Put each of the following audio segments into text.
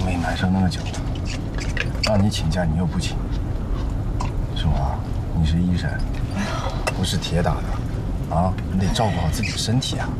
明媚难受那么久，让你请假你又不请，淑华，你是医生，不是铁打的，啊，你得照顾好自己的身体啊。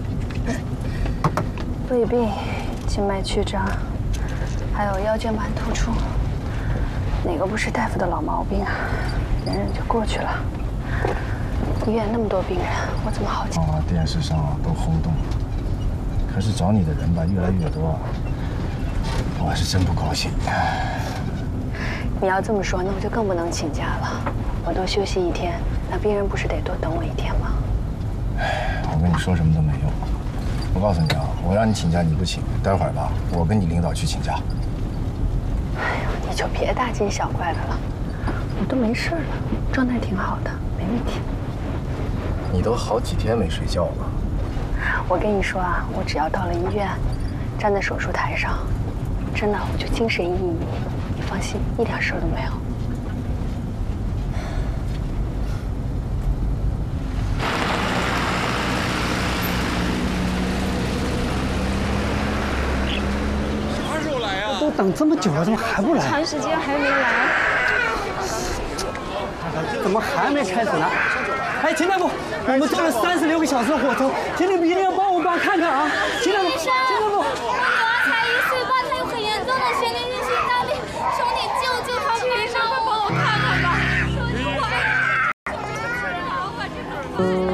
胃病、静脉曲张，还有腰间盘突出，哪个不是大夫的老毛病啊？忍忍就过去了。医院那么多病人，我怎么好请？ 电视上都轰动了，可是找你的人吧越来越多，我是真不高兴。 你要这么说，那我就更不能请假了。我多休息一天，那病人不是得多等我一天吗？ 我跟你说什么都没用。我告诉你啊，我让你请假你不请，待会儿吧，我跟你领导去请假。 哎呦，你就别大惊小怪的了，我都没事了，状态挺好的，没问题。 你都好几天没睡觉了。 我跟你说啊，我只要到了医院，站在手术台上，真的我就精神奕奕。你放心，一点事儿都没有。 啥时候来呀？ 都等这么久了，怎么还不来？ 长时间还没来。 怎么还没开始呢？哎，秦大夫，我们坐了36个小时的火车，请你一定要帮我看看啊！秦大夫，秦大夫， 我女儿才1岁半，她有很严重的先天性心脏病，兄弟救她，快帮我看看吧！求求我！